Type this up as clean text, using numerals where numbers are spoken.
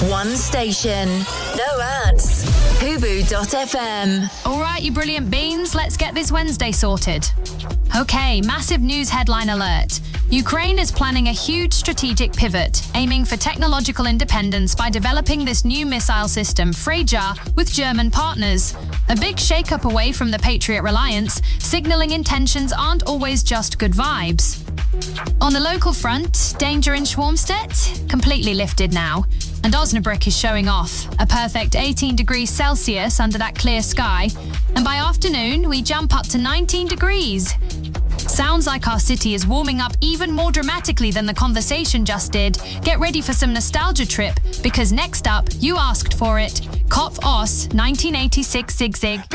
One station. No ads. Hubu.fm. All right, you brilliant beans, let's get this Wednesday sorted. Okay, massive news headline alert. Ukraine is planning a huge strategic pivot, aiming for technological independence by developing this new missile system, Freja, with German partners. A big shake-up away from the Patriot reliance, signalling intentions aren't always just good vibes. On the local front, danger in Schwarmstedt? Completely lifted now. And Osnabrück is showing off, a perfect 18 degrees Celsius under that clear sky. And by afternoon, we jump up to 19 degrees. Sounds like our city is warming up even more dramatically than the conversation just did. Get ready for some nostalgia trip, because next up, you asked for it. Kopf Oss, 1986 Zig Zig.